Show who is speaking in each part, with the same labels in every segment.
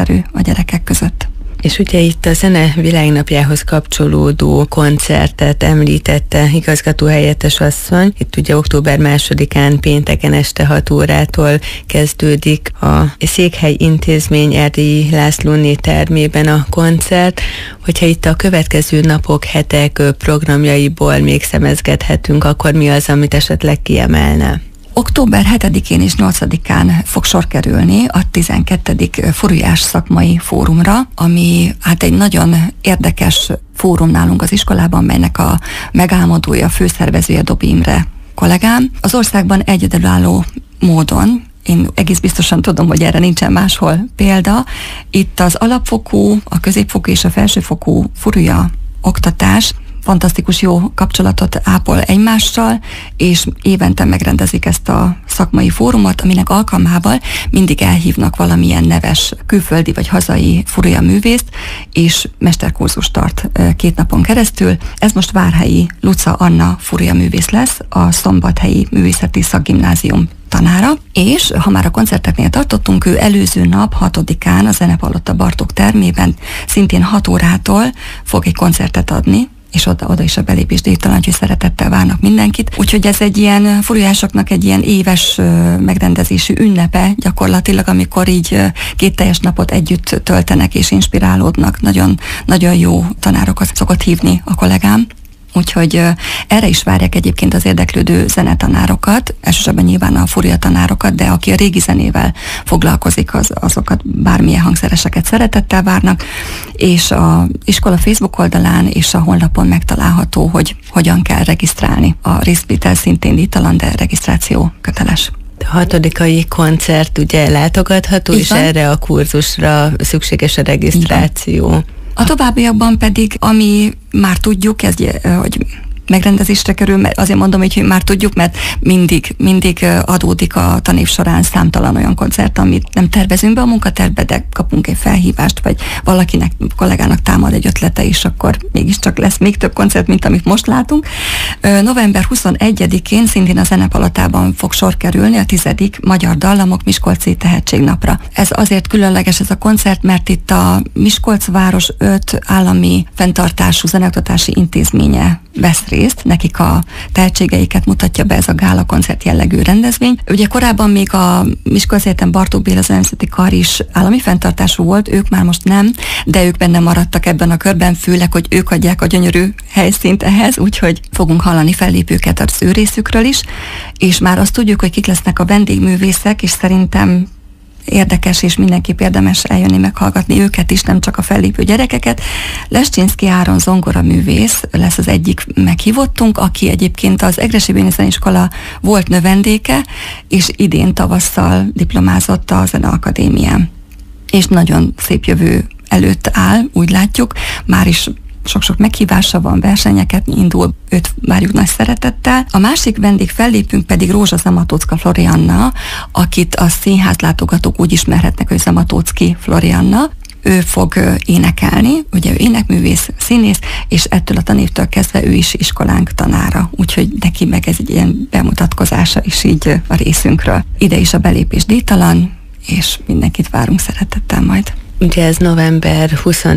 Speaker 1: népszerű a gyerekek között.
Speaker 2: És ugye itt a Zene Világnapjához kapcsolódó koncertet említette igazgatóhelyettes asszony. Itt ugye október 2-án pénteken este 6 órától kezdődik a Székhely Intézmény Erdélyi Lászlóné termében a koncert. Hogyha itt a következő napok, hetek programjaiból még szemezgethetünk, akkor mi az, amit esetleg kiemelne?
Speaker 1: Október 7-én és 8-án fog sor kerülni a 12. Furujás szakmai fórumra, ami hát egy nagyon érdekes fórum nálunk az iskolában, melynek a megálmodója, főszervezője Dobi Imre kollégám. Az országban egyedülálló módon, én egész biztosan tudom, hogy erre nincsen máshol példa, itt az alapfokú, a középfokú és a felsőfokú furuja oktatás fantasztikus jó kapcsolatot ápol egymással, és évente megrendezik ezt a szakmai fórumot, aminek alkalmával mindig elhívnak valamilyen neves külföldi vagy hazai furuja művészt, és mesterkurzust tart 2 napon keresztül. Ez most Várhelyi Luca Anna furuja művész lesz, a Szombathelyi Művészeti Szakgimnázium tanára, és ha már a koncerteknél tartottunk, ő előző nap 6-án a Zenepalota Bartók termében szintén 6 órától fog egy koncertet adni, és oda is a belépés díjtalan, úgyhogy szeretettel várnak mindenkit. Úgyhogy ez egy ilyen furujásoknak egy ilyen éves megrendezésű ünnepe gyakorlatilag, amikor így 2 teljes napot együtt töltenek és inspirálódnak. Nagyon, nagyon jó tanárokat szokott hívni a kollégám. Úgyhogy erre is várják egyébként az érdeklődő zenetanárokat, elsősorban nyilván a furuja tanárokat, de aki a régi zenével foglalkozik, azokat bármilyen hangszereseket szeretettel várnak, és az iskola Facebook oldalán és a honlapon megtalálható, hogy hogyan kell regisztrálni. A részvétel szintén díjtalan, de regisztráció köteles.
Speaker 2: A 6. koncert ugye látogatható, és erre a kurzusra szükséges a regisztráció.
Speaker 1: A továbbiakban pedig, ami már tudjuk, hogy megrendezésre kerül, mert azért mondom, hogy már tudjuk, mert mindig adódik a tanév során számtalan olyan koncert, amit nem tervezünk be a munkatervbe, de kapunk egy felhívást, vagy valakinek, kollégának támad egy ötlete, és akkor mégiscsak lesz még több koncert, mint amit most látunk. November 21-én szintén a Zenepalotában fog sor kerülni a 10. Magyar Dallamok Miskolci Tehetségnapra. Ez azért különleges ez a koncert, mert itt a Miskolc város 5 állami fenntartású zeneoktatási intézménye vesz részt, nekik a tehetségeiket mutatja be ez a gála koncert jellegű rendezvény. Ugye korábban még a Miskolci Egyetem Bartók Béla Zenemszeti Kar is állami fenntartású volt, ők már most nem, de ők benne maradtak ebben a körben, főleg, hogy ők adják a gyönyörű helyszínt ehhez, úgyhogy fogunk hallani fellépőket az ő részükről is, és már azt tudjuk, hogy kik lesznek a vendégművészek, és szerintem érdekes, és mindenképp érdemes eljönni meghallgatni őket is, nem csak a fellépő gyerekeket. Lescsinszky Áron zongoraművész lesz az egyik meghívottunk, aki egyébként az Egressy Béni Zeneiskola volt növendéke, és idén tavasszal diplomázott a Zeneakadémián. És nagyon szép jövő előtt áll, úgy látjuk, már is sok-sok meghívása van, versenyeket indul, őt várjuk nagy szeretettel. A másik vendég fellépünk pedig Rózsa Zamatóczka Florianna, akit a színházlátogatók úgy ismerhetnek, hogy Zamatóczki Florianna. Ő fog énekelni, ugye ő énekművész, színész, és ettől a tanévtől kezdve ő is iskolánk tanára. Úgyhogy neki meg ez egy ilyen bemutatkozása is így a részünkről. Ide is a belépés díjtalan, és mindenkit várunk szeretettel majd.
Speaker 2: Ugye ez november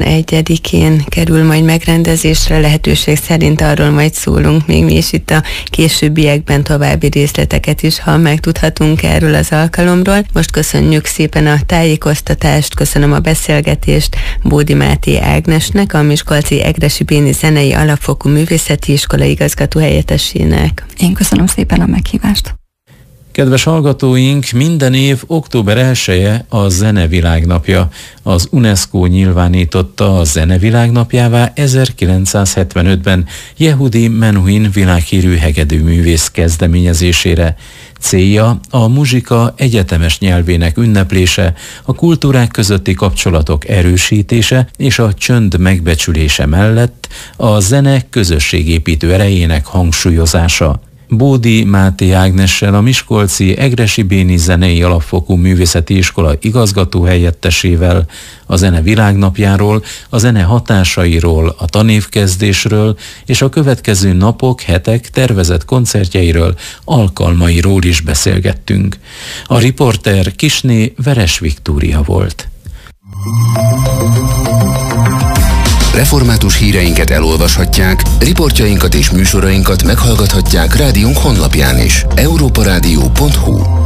Speaker 2: 21-én kerül majd megrendezésre, lehetőség szerint arról majd szólunk még mi is itt a későbbiekben, további részleteket is, ha megtudhatunk erről az alkalomról. Most köszönjük szépen a tájékoztatást, köszönöm a beszélgetést Bódi Máté Ágnesnek, a Miskolci Egressy Béni Zenei Alapfokú Művészeti Iskola igazgatóhelyettesének.
Speaker 1: Én köszönöm szépen a meghívást.
Speaker 3: Kedves hallgatóink, minden év október 1-e a Zene Világnapja. Az UNESCO nyilvánította a Zene Világnapjává 1975-ben Yehudi Menuhin világhírű hegedűművész kezdeményezésére. Célja a muzsika egyetemes nyelvének ünneplése, a kultúrák közötti kapcsolatok erősítése és a csönd megbecsülése mellett a zene közösségépítő erejének hangsúlyozása. Bódi Máté Ágnessel, a Miskolci Egressy Béni Zenei Alapfokú Művészeti Iskola igazgatóhelyettesével a Zene Világnapjáról, a zene hatásairól, a tanévkezdésről és a következő napok, hetek tervezett koncertjeiről, alkalmairól is beszélgettünk. A riporter Kisné Veres Viktória volt.
Speaker 4: Református híreinket elolvashatják, riportjainkat és műsorainkat meghallgathatják rádiónk honlapján is. europarádió.hu